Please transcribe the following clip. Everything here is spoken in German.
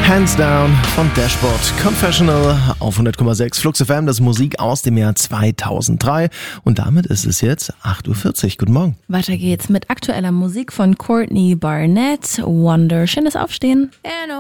Hands Down von Dashboard Confessional auf 100,6 Flux FM, das ist Musik aus dem Jahr 2003 und damit ist es jetzt 8.40 Uhr. Guten Morgen. Weiter geht's mit aktueller Musik von Courtney Barnett. Wonder. Schönes Aufstehen.